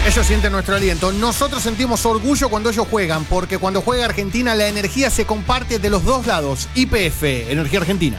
Ellos sienten nuestro aliento. Nosotros sentimos orgullo cuando ellos juegan, porque cuando juega Argentina la energía se comparte de los dos lados. YPF, Energía Argentina.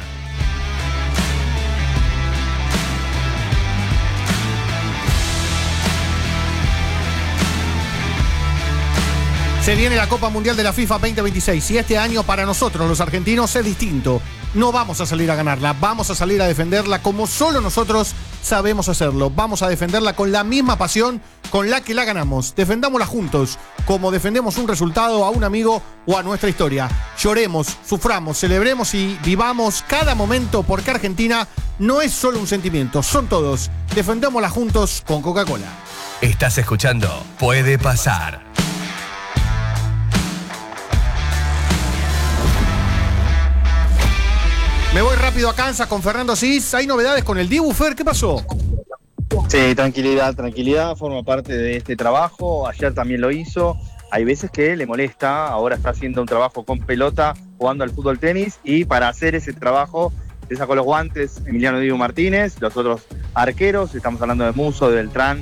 Se viene la Copa Mundial de la FIFA 2026 y este año para nosotros los argentinos es distinto. No vamos a salir a ganarla, vamos a salir a defenderla como solo nosotros sabemos hacerlo. Vamos a defenderla con la misma pasión con la que la ganamos. Defendámosla juntos, como defendemos un resultado a un amigo o a nuestra historia. Lloremos, suframos, celebremos y vivamos cada momento, porque Argentina no es solo un sentimiento, son todos. Defendémosla juntos con Coca-Cola. Estás escuchando Puede Pasar. Me voy rápido a Kansas con Fernando Cis. ¿Hay novedades con el Dibu, Fer? ¿Qué pasó? Sí, tranquilidad, forma parte de este trabajo. Ayer también lo hizo. Hay veces que le molesta, ahora está haciendo un trabajo con pelota, jugando al fútbol tenis, y para hacer ese trabajo le sacó los guantes Emiliano Dibu Martínez, los otros arqueros, estamos hablando de Musso, de Beltrán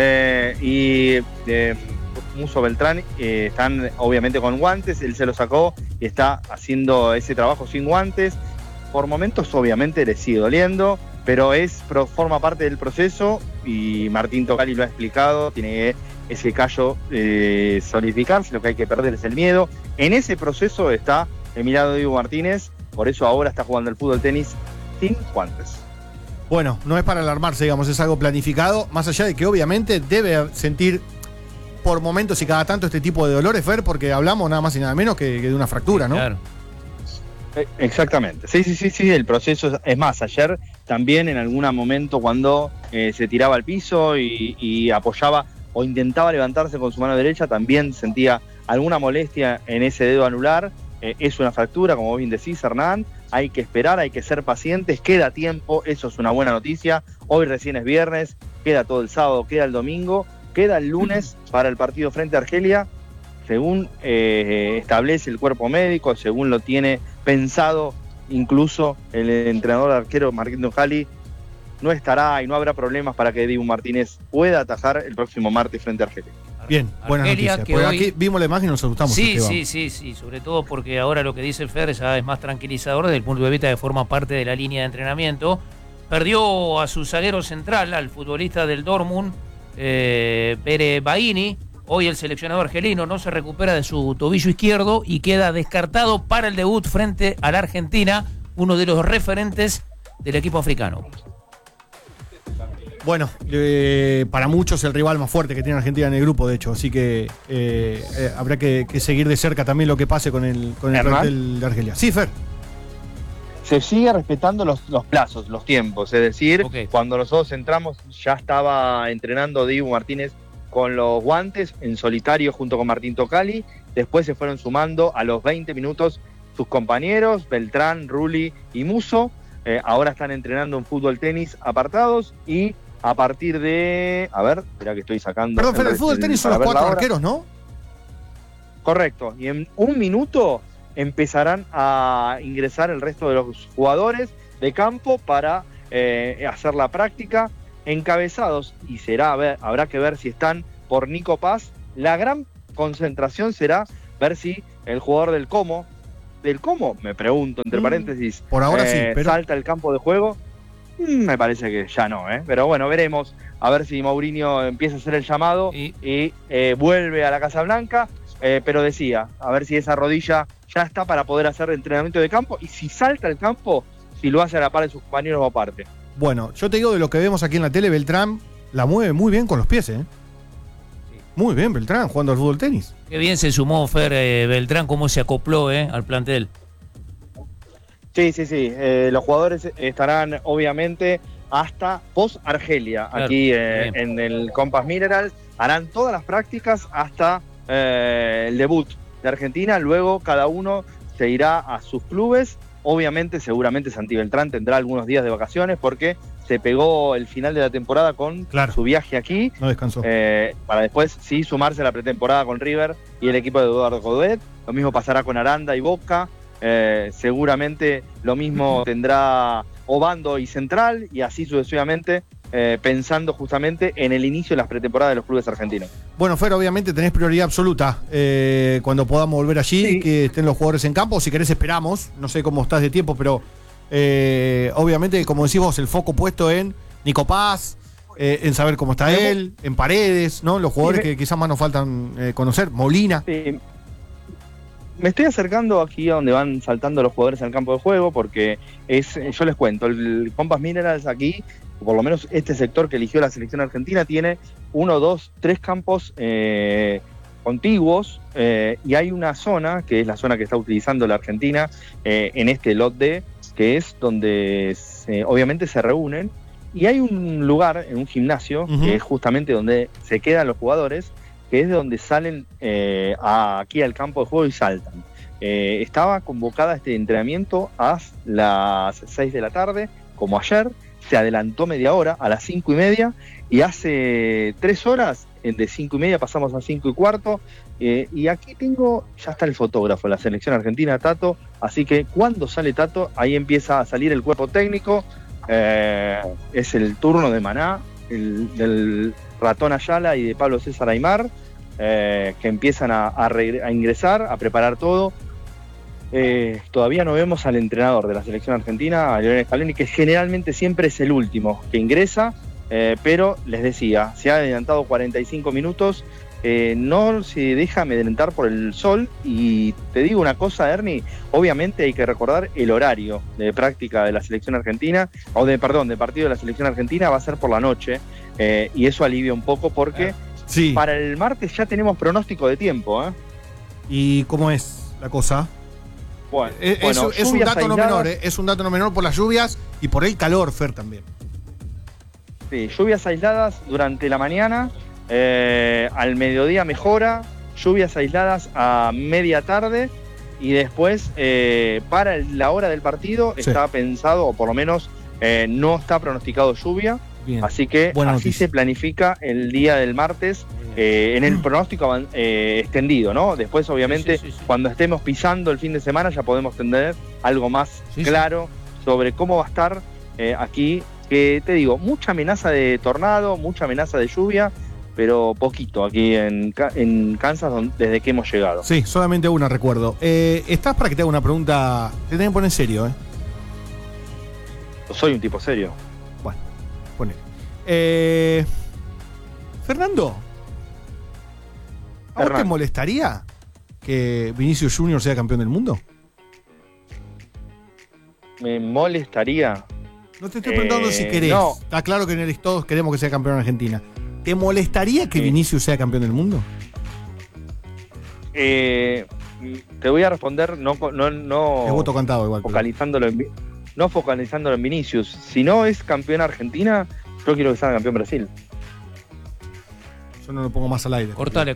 y de Musso, Beltrán, están obviamente con guantes, él se los sacó y está haciendo ese trabajo sin guantes. Por momentos obviamente le sigue doliendo, pero forma parte del proceso y Martín Tocali lo ha explicado, tiene ese callo solidificarse, lo que hay que perder es el miedo. En ese proceso está Emiliano Dibu Martínez, por eso ahora está jugando el fútbol tenis sin guantes. Bueno, no es para alarmarse, digamos, es algo planificado, más allá de que obviamente debe sentir por momentos y cada tanto este tipo de dolores, Fer, porque hablamos nada más y nada menos que de una fractura, ¿no? Claro. Exactamente, sí, el proceso es más, ayer también en algún momento cuando se tiraba al piso y apoyaba o intentaba levantarse con su mano derecha, también sentía alguna molestia en ese dedo anular. Es una fractura, como bien decís, Hernán, hay que esperar, hay que ser pacientes, queda tiempo, eso es una buena noticia. Hoy recién es viernes, queda todo el sábado, queda el domingo, queda el lunes para el partido frente a Argelia, según establece el cuerpo médico, según lo tiene pensado incluso el entrenador arquero Martín Tocali, no estará y no habrá problemas para que Dibu Martínez pueda atajar el próximo martes frente a Argelia. Bien, buena noticia. Porque hoy... aquí vimos la imagen y nos asustamos. Sí, sobre todo porque ahora lo que dice Fer ya es más tranquilizador desde el punto de vista de que forma parte de la línea de entrenamiento. Perdió a su zaguero central, al futbolista del Dortmund, Pere Baini. Hoy el seleccionador argelino no se recupera de su tobillo izquierdo y queda descartado para el debut frente a la Argentina, uno de los referentes del equipo africano. Bueno, para muchos el rival más fuerte que tiene Argentina en el grupo, de hecho, así que habrá que seguir de cerca también lo que pase con el plantel de Argelia. Sí, Fer. Se sigue respetando los plazos, los tiempos, es decir, cuando nosotros entramos ya estaba entrenando Dibu Martínez con los guantes en solitario junto con Martín Tocali, después se fueron sumando a los 20 minutos sus compañeros, Beltrán, Rulli y Musso, ahora están entrenando en fútbol tenis apartados y a partir de... A ver, espera que estoy sacando... Perdón, Fer, el fútbol tenis son los 4 arqueros, ¿no? Correcto, y en un minuto empezarán a ingresar el resto de los jugadores de campo para hacer la práctica, encabezados, y habrá que ver si están por Nico Paz. La gran concentración será ver si el jugador del Como, me pregunto entre paréntesis, por ahora sí, pero... salta al campo de juego. Me parece que ya no, pero bueno, veremos, a ver si Mourinho empieza a hacer el llamado y vuelve a la Casa Blanca, pero decía, a ver si esa rodilla ya está para poder hacer entrenamiento de campo, y si salta al campo, si lo hace a la par de sus compañeros o aparte. Bueno, yo te digo de lo que vemos aquí en la tele, Beltrán la mueve muy bien con los pies, Muy bien Beltrán, jugando al fútbol tenis. Qué bien se sumó Fer Beltrán, cómo se acopló al plantel. Sí. Los jugadores estarán obviamente hasta post-Argelia, claro, aquí en el Compass Mineral. Harán todas las prácticas hasta el debut de Argentina. Luego cada uno se irá a sus clubes. Obviamente, seguramente Santi Beltrán tendrá algunos días de vacaciones porque se pegó el final de la temporada con su viaje aquí. No descansó. Para después sí sumarse a la pretemporada con River y el equipo de Eduardo Godet. Lo mismo pasará con Aranda y Boca. Seguramente lo mismo tendrá Obando y Central, y así sucesivamente pensando justamente en el inicio de las pretemporadas de los clubes argentinos. Bueno, Fer, obviamente tenés prioridad absoluta cuando podamos volver allí, Sí. que estén los jugadores en campo. Si querés esperamos, no sé cómo estás de tiempo, pero obviamente, como decís vos, el foco puesto en Nico Paz, en saber cómo está él, en Paredes, ¿no? Los jugadores que quizás más nos faltan conocer, Molina. Sí. Me estoy acercando aquí a donde van saltando los jugadores al campo de juego, porque yo les cuento, el Compass Minerals aquí, o por lo menos este sector que eligió la selección argentina, tiene 1, 2, 3 campos contiguos, y hay una zona, que es la zona que está utilizando la Argentina en este lot D, que es donde obviamente se reúnen, y hay un lugar, en un gimnasio, que es justamente donde se quedan los jugadores, que es de donde salen aquí al campo de juego y saltan. Estaba convocada este entrenamiento a las 6 de la tarde, como ayer, se adelantó media hora a las 5:30, y hace 3 horas, de 5:30 pasamos a 5:15, y aquí ya está el fotógrafo de la selección argentina, Tato, así que cuando sale Tato, ahí empieza a salir el cuerpo técnico, es el turno de Maná, del Ratón Ayala y de Pablo César Aymar, que empiezan a ingresar, a preparar todo. Todavía no vemos al entrenador de la selección argentina, a Lionel Scaloni, que generalmente siempre es el último que ingresa, pero les decía, se ha adelantado 45 minutos, no se deja amedrentar por el sol, y te digo una cosa, Ernie, obviamente hay que recordar el horario de práctica de la selección argentina, de partido de la selección argentina, va a ser por la noche, y eso alivia un poco porque Sí. para el martes ya tenemos pronóstico de tiempo. ¿Y cómo es la cosa? Bueno, Es un lluvias dato no aisladas. menor, es un dato no menor por las lluvias y por el calor, Fer, también. Sí, lluvias aisladas durante la mañana, al mediodía mejora, lluvias aisladas a media tarde, y después para la hora del partido Sí. está pensado, o por lo menos no está pronosticado lluvia, Bien. así que Buena así noticia. se planifica el día del martes en el pronóstico extendido, ¿no? Después, obviamente, Sí. cuando estemos pisando el fin de semana ya podemos tener algo más Sí, claro sobre cómo va a estar aquí, que te digo, mucha amenaza de tornado, mucha amenaza de lluvia, pero poquito aquí en Kansas desde que hemos llegado. Sí, solamente una recuerdo. ¿Estás para que te haga una pregunta? Te tenés que poner en serio, ¿eh? Soy un tipo serio. Bueno, ponele. Fernando, ¿a vos te Hernán. molestaría que Vinicius Junior sea campeón del mundo? Me molestaría. No te estoy preguntando si querés. no. Está claro que todos queremos que sea campeón en Argentina. ¿Te molestaría que Sí. Vinicius sea campeón del mundo? Te voy a responder Es voto cantado igual. pero- no focalizándolo en Vinicius. Si no es campeón Argentina, yo quiero que sea campeón Brasil. Yo no lo pongo más al aire. Cortale.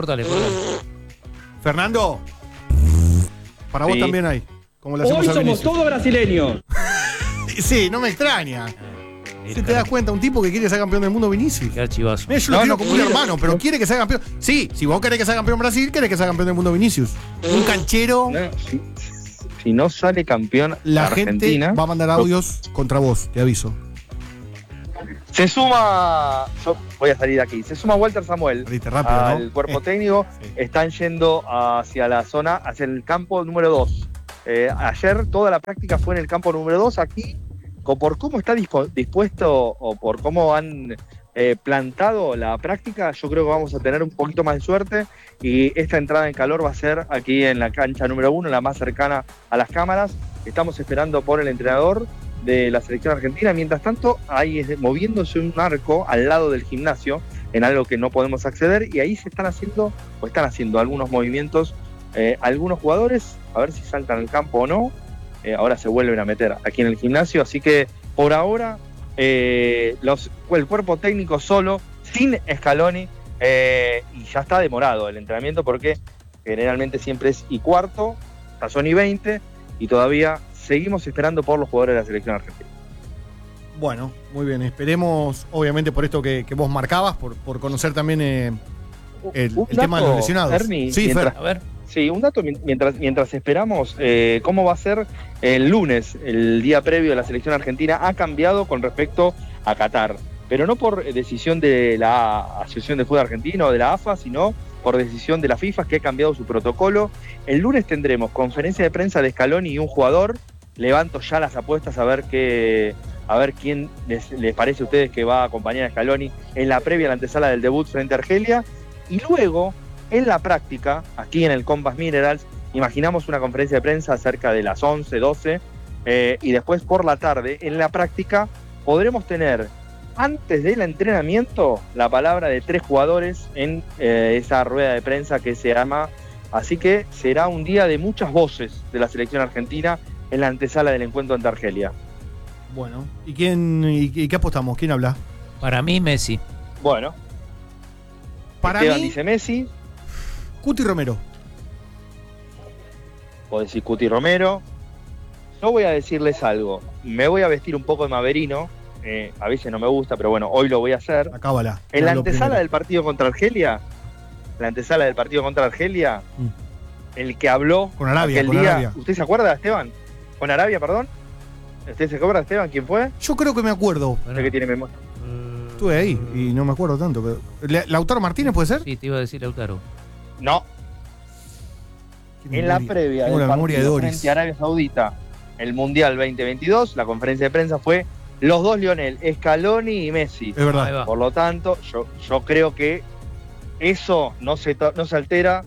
Fernando, para vos Sí. también hay. Como le hacemos Hoy a somos Vinicius. todos brasileños. Sí, no me extraña. Si te das cuenta, un tipo que quiere ser campeón del mundo, Vinicius. Qué archivazo. Mira, yo lo No, quiero no, como un quiero- hermano, pero quiere que sea campeón. Sí, si vos querés que sea campeón Brasil, querés que sea campeón del mundo Vinicius. Un canchero, No, si no sale campeón la Argentina, gente va a mandar audios contra vos, te aviso. se suma. Yo voy a salir de aquí. Se suma Walter Samuel Saliste rápido, ¿no? al cuerpo técnico. Sí. Están yendo hacia la zona, hacia el campo número 2. Ayer toda la práctica fue en el campo número 2. Aquí, por cómo está dispuesto o por cómo han plantado la práctica, yo creo que vamos a tener un poquito más de suerte, y esta entrada en calor va a ser aquí en la cancha número 1, la más cercana a las cámaras. Estamos esperando por el entrenador de la selección argentina. Mientras tanto, ahí moviéndose un arco al lado del gimnasio, en algo que no podemos acceder, y ahí están haciendo algunos movimientos, algunos jugadores, a ver si saltan al campo o no. Ahora se vuelven a meter aquí en el gimnasio, así que por ahora el cuerpo técnico solo, sin Scaloni, y ya está demorado el entrenamiento, porque generalmente siempre es y cuarto, ya son y 20, y todavía seguimos esperando por los jugadores de la selección argentina. Bueno, muy bien. Esperemos, obviamente, por esto que vos marcabas, por conocer también el tema de los lesionados. Ernie, Sí, Fer. A ver. Sí, un dato mientras esperamos cómo va a ser el lunes, el día previo de la selección argentina, ha cambiado con respecto a Qatar. pero no por decisión de la Asociación de Fútbol Argentino o de la AFA, sino por decisión de la FIFA, que ha cambiado su protocolo. El lunes tendremos conferencia de prensa de Scaloni y un jugador. Levanto ya las apuestas a ver quién les parece a ustedes que va a acompañar a Scaloni en la previa, la antesala del debut frente a Argelia. Y luego, en la práctica, aquí en el Compass Minerals, imaginamos una conferencia de prensa cerca de las 11, 12, y después por la tarde, en la práctica, podremos tener, antes del entrenamiento, la palabra de 3 jugadores en esa rueda de prensa que se llama. Así que será un día de muchas voces de la selección argentina en la antesala del encuentro ante Argelia. Bueno, ¿y qué apostamos? ¿Quién habla? Para mí, Messi. Bueno, Para Esteban mí, dice Messi, Cuti Romero. vos decís Cuti Romero. Yo voy a decirles algo. Me voy a vestir un poco de maverino. A veces no me gusta, pero bueno, hoy lo voy a hacer. Acábala. En la Lo antesala primero. del partido contra Argelia, el que habló Con Arabia, aquel con día, Arabia. ¿usted se acuerda, Esteban? Con Arabia, perdón. ¿Usted se acuerda, Esteban, quién fue? Yo creo que me acuerdo. Usted que tiene memoria. Estuve ahí y no me acuerdo tanto. Pero... ¿Lautaro Martínez puede ser? Sí, te iba a decir Lautaro. No, en la previa Tengo del la memoria de partido Doris. frente a Arabia Saudita, el Mundial 2022, la conferencia de prensa fue los dos Lionel, Scaloni y Messi. Es verdad. Ahí va. Por lo tanto, yo creo que eso no se altera.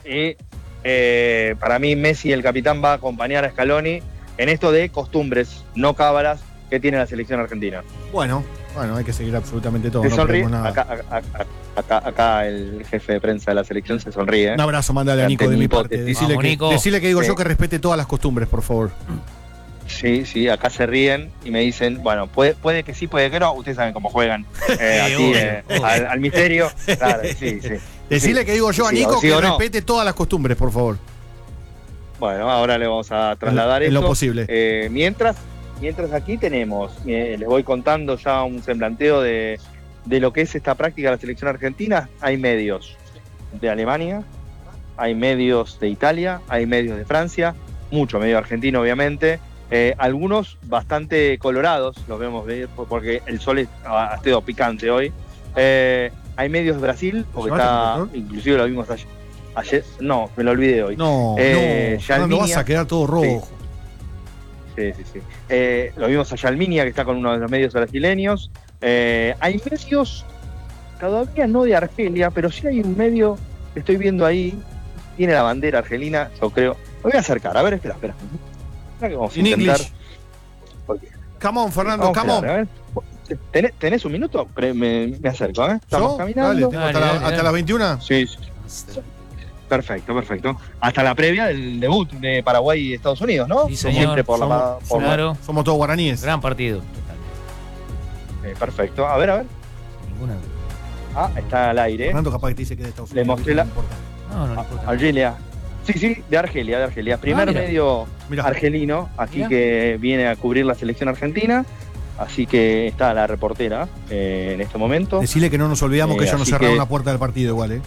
Para mí, Messi, el capitán, va a acompañar a Scaloni en esto de costumbres, no cábalas, que tiene la selección argentina. Bueno, hay que seguir absolutamente todo. Se No sonríe. perdemos nada. Acá el jefe de prensa de la selección se sonríe. Un abrazo, mándale a Ante Nico de mi mi parte. hipótesis. Decile, Vamos, Nico. decile que digo Sí. yo que respete todas las costumbres, por favor. Sí, acá se ríen y me dicen, bueno, puede que sí, puede que no. Ustedes saben cómo juegan. Así, obvio. al misterio. Claro, sí. Decile que digo yo a Sí, Nico sí que o no. respete todas las costumbres, por favor. Bueno, ahora le vamos a trasladar En eso. lo posible. Mientras aquí tenemos, les voy contando ya un semblanteo de lo que es esta práctica de la selección argentina. Hay medios de Alemania, hay medios de Italia, hay medios de Francia, mucho medio argentino obviamente, algunos bastante colorados, los vemos ver porque el sol ha estado picante hoy. Hay medios de Brasil, porque está, inclusive lo vimos ayer, no, me lo olvidé hoy. No, Yalminia. Fernando, vas a quedar todo rojo. Sí. Lo vimos a Yalminia, que está con uno de los medios brasileños. Hay medios, todavía no de Argelia, pero sí hay un medio que estoy viendo ahí, tiene la bandera argelina, yo creo. Me voy a acercar, a ver, espera. Espera que vamos a In intentar. English. Porque- Come on, Fernando, vamos a come on. esperar, a ver. ¿Tenés un minuto? Me acerco, ¿eh? Estamos ¿Yo? caminando. Dale, hasta las 21. Sí. Perfecto. Hasta la previa del debut de Paraguay y Estados Unidos, ¿no? Sí, señor. Siempre por la... Claro. Somos todos guaraníes. Gran partido. Perfecto. A ver. Ninguna duda. Está al aire. Fernando capaz que te dice que es de Estados Le Unidos. mostré la- no importa. No importa. Argelia. Sí, de Argelia. Primer mira. medio Mirá. argelino aquí Mira. que viene a cubrir la selección argentina. Así que está la reportera en este momento. Decile que no nos olvidamos que ya nos así cerraron que- la puerta del partido igual,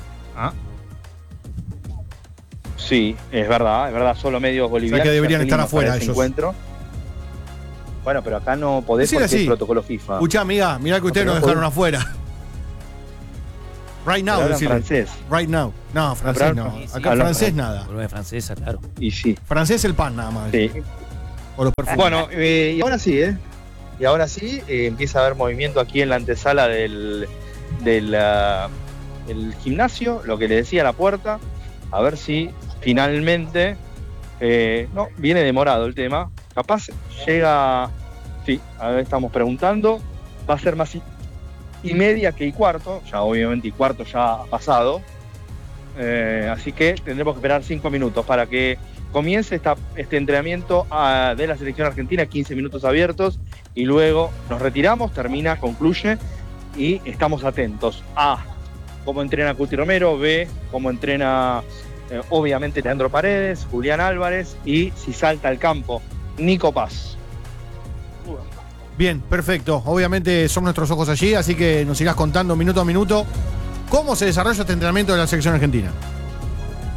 Sí, es verdad. Solo medios bolivianos. que deberían estar argelinos afuera para ese ellos. encuentro. Bueno, pero acá no podés Decile porque así. es protocolo FIFA. Escuchá, amiga, mirá que ustedes No, nos pero dejaron afuera. Right now, Pero hablan decile. francés. Right now. No, francés Hablan no. francés. Acá Hablan francés francés. nada. Colonia francesa, claro. Y sí. Francés el pan nada más. Sí. O los perfumes. Bueno, y ahora sí, Y ahora sí, empieza a haber movimiento aquí en la antesala del el gimnasio, lo que le decía, la puerta. A ver si finalmente... no, viene demorado el tema. Capaz llega... Sí, a ver, estamos preguntando. Va a ser más y media que y cuarto. Ya obviamente y cuarto ya ha pasado. Así que tendremos que esperar 5 minutos para que comience este entrenamiento de la selección argentina, 15 minutos abiertos, y luego nos retiramos, concluye, y estamos atentos a cómo entrena Cuti Romero, B, cómo entrena obviamente Leandro Paredes, Julián Álvarez, y si salta al campo, Nico Paz. Bien, perfecto. Obviamente son nuestros ojos allí, así que nos irás contando minuto a minuto cómo se desarrolla este entrenamiento de la selección argentina.